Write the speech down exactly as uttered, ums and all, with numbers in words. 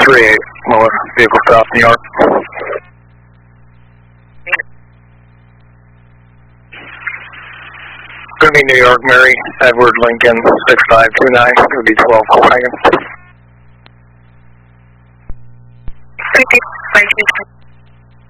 three eight, lower vehicle south New York. Going to be New York, Mary, Edward, Lincoln, six five two nine, going to be twelve Copenhagen. Thank you.